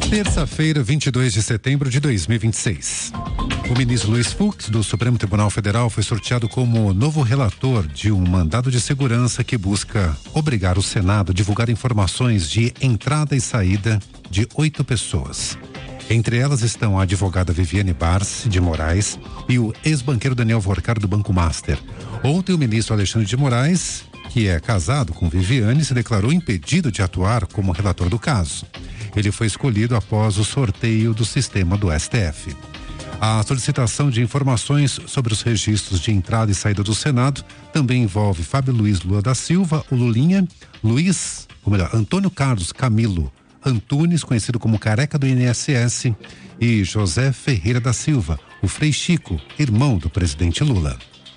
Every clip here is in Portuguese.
Terça-feira, 22 de setembro de 2026. O ministro Luiz Fux, do Supremo Tribunal Federal, foi sorteado como novo relator de um mandado de segurança que busca obrigar o Senado a divulgar informações de entrada e saída de 8 pessoas. Entre elas estão a advogada Viviane Barsi de Moraes e o ex-banqueiro Daniel Vorcar do Banco Master. Ontem, o ministro Alexandre de Moraes, que é casado com Viviane, se declarou impedido de atuar como relator do caso. Ele foi escolhido após o sorteio do sistema do STF. A solicitação de informações sobre os registros de entrada e saída do Senado também envolve Fábio Luiz Lula da Silva, o Lulinha, Antônio Carlos Camilo Antunes, conhecido como Careca do INSS, e José Ferreira da Silva, o Frei Chico, irmão do presidente Lula.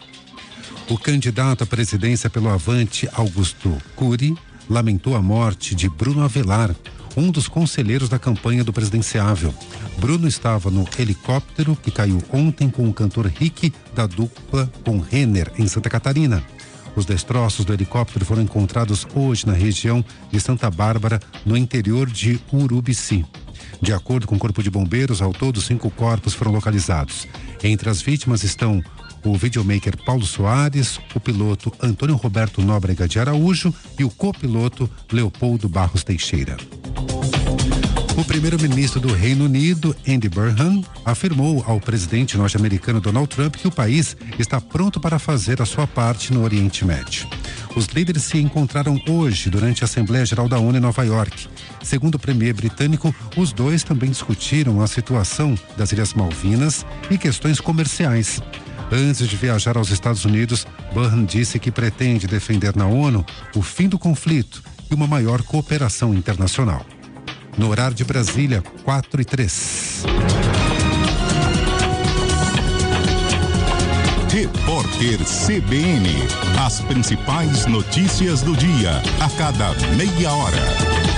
O candidato à presidência pelo Avante, Augusto Cury, lamentou a morte de Bruno Avelar, um dos conselheiros da campanha do presidenciável. Bruno estava no helicóptero que caiu ontem com o cantor Rick da dupla com Renner, em Santa Catarina. Os destroços do helicóptero foram encontrados hoje na região de Santa Bárbara, no interior de Urubici. De acordo com o Corpo de Bombeiros, ao todo 5 corpos foram localizados. Entre as vítimas estão o videomaker Paulo Soares, o piloto Antônio Roberto Nóbrega de Araújo e o copiloto Leopoldo Barros Teixeira. O primeiro-ministro do Reino Unido, Andy Burnham, afirmou ao presidente norte-americano Donald Trump que o país está pronto para fazer a sua parte no Oriente Médio. Os líderes se encontraram hoje durante a Assembleia Geral da ONU em Nova York. Segundo o premier britânico, os dois também discutiram a situação das Ilhas Malvinas e questões comerciais. Antes de viajar aos Estados Unidos, Burnham disse que pretende defender na ONU o fim do conflito e uma maior cooperação internacional. No horário de Brasília, 4:03. Repórter CBN. As principais notícias do dia, a cada meia hora.